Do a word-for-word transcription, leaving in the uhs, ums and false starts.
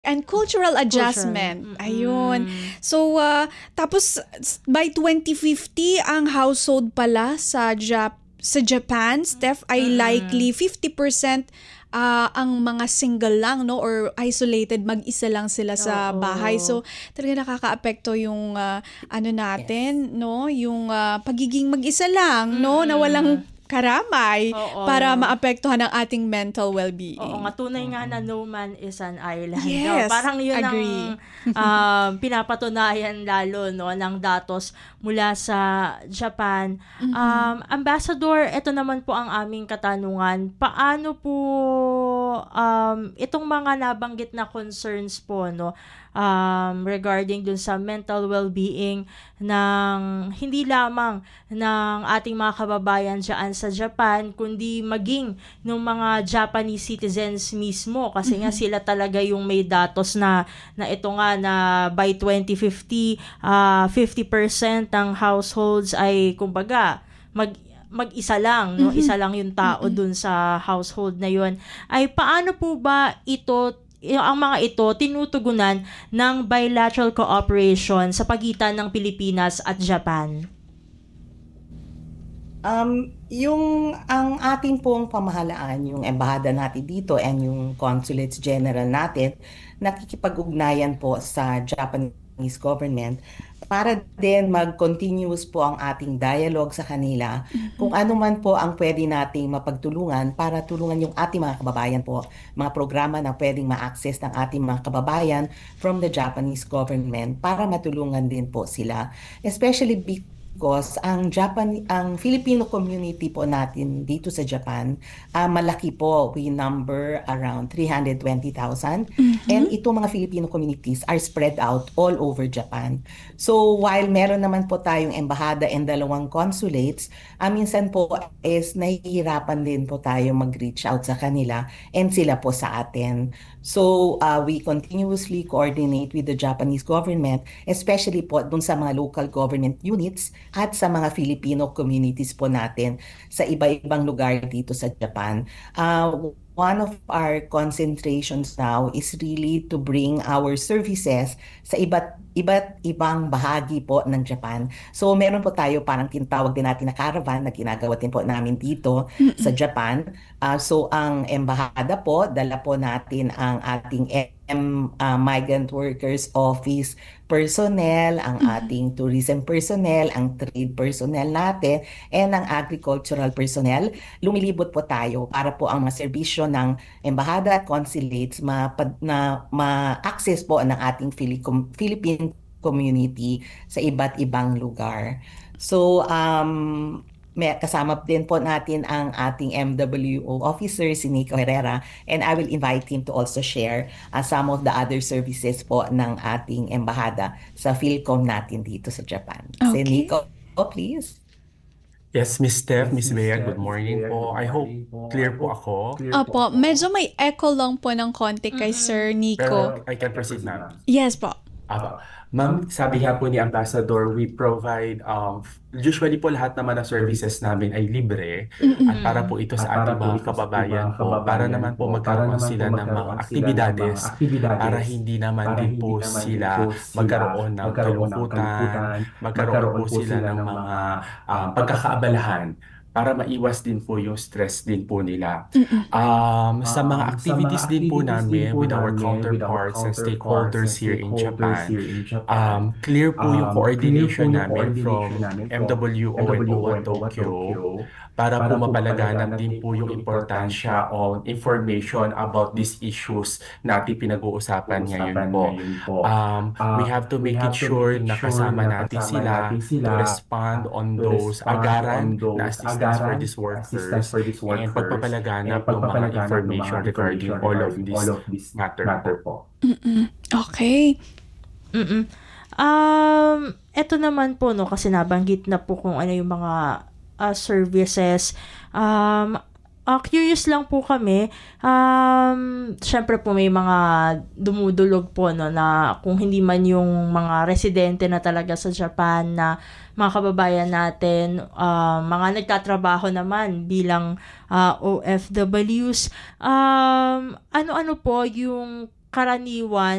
And cultural adjustment. Cultural. Ayun. Mm. So, uh, tapos by twenty fifty, ang household pala sa Jap sa Japan, Steph, ay Mm-mm. likely fifty percent uh, ang mga single lang, no? Or isolated, mag-isa lang sila sa Oo. bahay. So, talaga nakakaapekto yung uh, ano natin, no? Yung uh, pagiging mag-isa lang, no? Na Mm-mm. walang karamay Oo. para maapektuhan ang ating mental well-being. Oo nga, tunay nga na no man is an island. Yes, No? Parang yun agree. ang um, pinapatunayan lalo no, ng datos mula sa Japan. Um, Ambassador, ito naman po ang aming katanungan. Paano po um, itong mga nabanggit na concerns po no, um, regarding dun sa mental well-being ng hindi lamang ng ating mga kababayan dyan sa Japan, kundi maging ng mga Japanese citizens mismo kasi nga sila talaga yung may datos na na ito nga na by twenty fifty, uh, fifty percent ng households ay kumbaga mag mag-isa lang, no? Isa lang yung tao dun sa household na yun. Ay paano po ba ito ang mga ito tinutugunan ng bilateral cooperation sa pagitan ng Pilipinas at Japan? Um, yung ang ating pong pamahalaan, yung embahada natin dito and yung consulates general natin, nakikipag-ugnayan po sa Japanese government para din mag-continuous po ang ating dialogue sa kanila kung ano man po ang pwede nating mapagtulungan para tulungan yung ating mga kababayan po, mga programa na pwedeng ma-access ng ating mga kababayan from the Japanese government para matulungan din po sila. Especially because ang Japan, ang Filipino community po natin dito sa Japan, uh, malaki po. We number around three hundred twenty thousand. Mm-hmm. And itong mga Filipino communities are spread out all over Japan. So while meron naman po tayong embahada and dalawang consulates, uh, minsan po is nahihirapan din po tayo mag-reach out sa kanila and sila po sa atin. So uh, we continuously coordinate with the Japanese government, especially po dun sa mga local government units at sa mga Filipino communities po natin sa iba-ibang lugar dito sa Japan. Uh, one of our concentrations now is really to bring our services sa iba't iba't ibang bahagi po ng Japan. So meron po tayo parang tinatawag din natin na caravan na ginagawa din po namin dito mm-hmm. sa Japan. Uh, so ang embahada po, dala po natin ang ating M, uh, Migrant Workers Office personnel, ang mm-hmm. ating tourism personnel, ang trade personnel natin, and ang agricultural personnel. Lumilibot po tayo para po ang mga serbisyo ng embahada at consulates ma, na ma-access po ng ating Philippine community sa iba't ibang lugar. So, um, may kasama din po natin ang ating M W O officer, si Nico Herrera, and I will invite him to also share uh, some of the other services po ng ating embahada sa PhilCom natin dito sa Japan. Okay. Si Nico, oh, please. Yes, Miss Steph, Miss Bea, good morning po. I hope clear po ako. Opo, medyo may echo lang po ng konti kay Sir Nico. Pero I can proceed na. Yes po. Aba. Ma'am, sabi nga po ni Ambassador, we provide, um, usually po lahat naman ng services namin ay libre. Mm-mm. At para po ito sa ating mga kababayan po, para naman po magkaroon sila ng mga aktibidades, para hindi naman din po sila magkaroon ng kalungkutan, magkaroon po sila ng mga uh, pagkakaabalahan, para maiwas din po yung stress din po nila. Um, sa mga activities din po namin with our counterparts and stakeholders here in Japan, um, clear po yung coordination namin from M W O and O W A Tokyo para po mapalaganap din po yung importansya of information about these issues na ating pinag-uusapan ngayon po. Um, we have to make it sure na kasama natin sila to respond on those agaran na assistance for these workers and pagpapalaganap ng mga information regarding all of this matter po. Mm-mm. Okay. Mm-mm. Um, eto naman po no, kasi nabanggit na po kung ano yung mga uh, services. Um, uh, curious lang po kami. Um, syempre po may mga dumudulog po no na kung hindi man yung mga residente na talaga sa Japan na mga kababayan natin, uh, mga nagtatrabaho naman bilang uh, O F Ws. Um, ano-ano po yung karaniwan